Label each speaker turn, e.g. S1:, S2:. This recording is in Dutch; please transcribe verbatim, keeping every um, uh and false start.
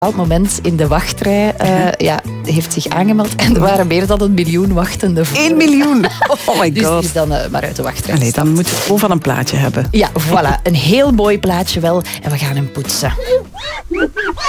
S1: bepaald moment in de wachtrij uh, ja, heeft zich aangemeld en er waren meer dan een miljoen wachtenden voor.
S2: Eén miljoen? Oh my god.
S1: Dus die is dan uh, maar uit de wachtrij.
S2: Allee, dan moeten we gewoon van een plaatje hebben.
S1: Ja, voilà. Een heel mooi plaatje wel. En we gaan hem poetsen.